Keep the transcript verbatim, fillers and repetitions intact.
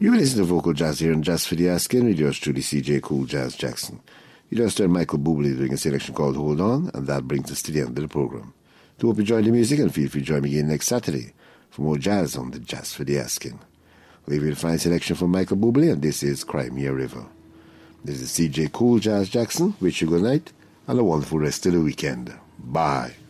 You've been listening to Vocal Jazz here on Jazz for the Asking with yours truly, C J Cool Jazz Jackson. You just heard Michael Bublé doing a selection called Hold On, and that brings us to the end of the program. Do hope you enjoyed the music, and feel free to join me again next Saturday for more jazz on the Jazz for the Asking. We'll leave you a fine selection from Michael Bublé, and this is Crimea River. This is C J Cool Jazz Jackson. Wish you good night and a wonderful rest of the weekend. Bye.